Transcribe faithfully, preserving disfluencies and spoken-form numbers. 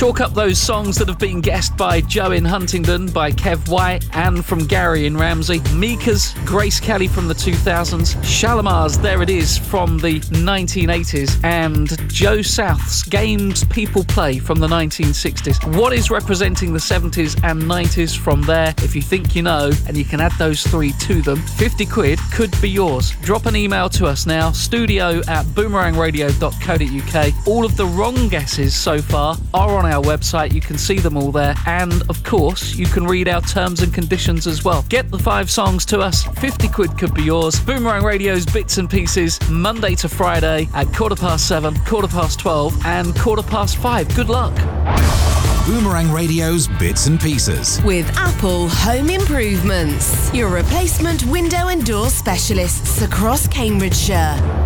Chalk up those songs that have been guessed by Joe in Huntingdon, by Kev White, and from Gary in Ramsey. Mika's Grace Kelly from the two thousands. Shalimar's There It Is from the nineteen eighties. And Joe South's Games People Play from the nineteen sixties. What is representing the seventies and nineties from there? If you think you know, and you can add those three to them, fifty quid could be yours. Drop an email to us now, studio at boomerang radio dot co dot uk. All of the wrong guesses so far are on our website. You can see them all there. And of course, you can read our terms and conditions as well. Get the five songs to us, fifty quid could be yours. Boomerang Radio's Bits and Pieces, Monday to Friday at quarter past seven, quarter past twelve, and quarter past five. Good luck. Boomerang Radio's Bits and Pieces with Apple Home Improvements, your replacement window and door specialists across Cambridgeshire.